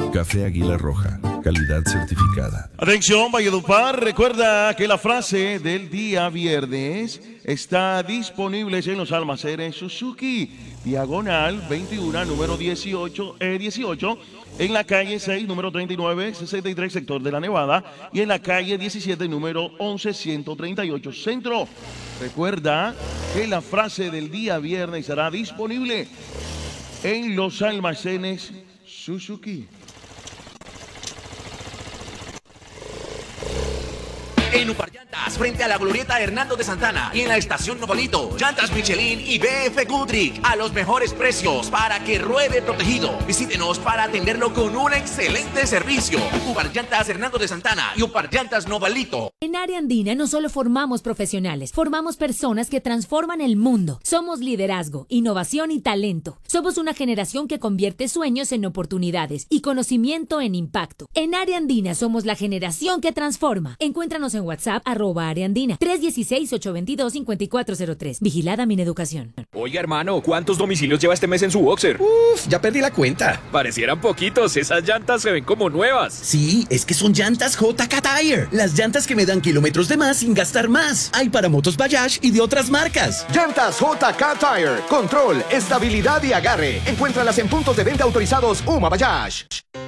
Café Águila Roja, calidad certificada. Atención, Valledupar, recuerda que la frase del día viernes está disponible en los almacenes Suzuki, diagonal 21, número 18, en la calle 6, número 3963, sector de la Nevada, y en la calle 17, número 11138, centro. Recuerda que la frase del día viernes estará disponible en los almacenes Suzuki. En Upar Llantas, frente a la glorieta Hernando de Santana y en la estación Novalito, llantas Michelin y BF Goodrich a los mejores precios para que ruede protegido. Visítenos para atenderlo con un excelente servicio. Upar Llantas Hernando de Santana y Upar Llantas Novalito. En Área Andina no solo formamos profesionales, formamos personas que transforman el mundo. Somos liderazgo, innovación y talento. Somos una generación que convierte sueños en oportunidades y conocimiento en impacto. En Área Andina somos la generación que transforma. Encuéntranos en WhatsApp, @Areandina, 316-822-5403. Vigilada Mineducación. Oiga, hermano, ¿cuántos domicilios lleva este mes en su boxer? Ya perdí la cuenta. Parecieran poquitos, esas llantas se ven como nuevas. Sí, es que son llantas JK Tire. Las llantas que me dan kilómetros de más sin gastar más. Hay para motos Bajaj y de otras marcas. Llantas JK Tire. Control, estabilidad y agarre. Encuéntralas en puntos de venta autorizados UMA Bajaj.